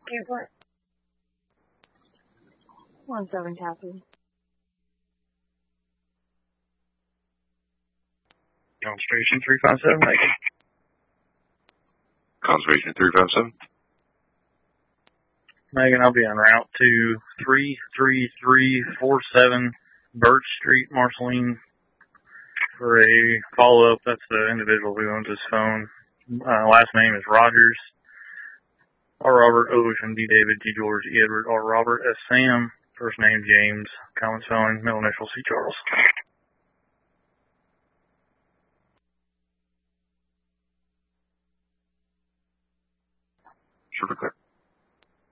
Airport. 17 copy. Conservation 357, Megan. Conservation 357. Megan, I'll be en route to 33347 Birch Street, Marceline, for a follow-up. That's the individual who owns his phone. Last name is Rogers. R. Robert, O. Ocean, D. David, G. George, E. Edward, R. Robert, S. Sam. First name James. Common spelling, middle initial C. Charles. Super clear.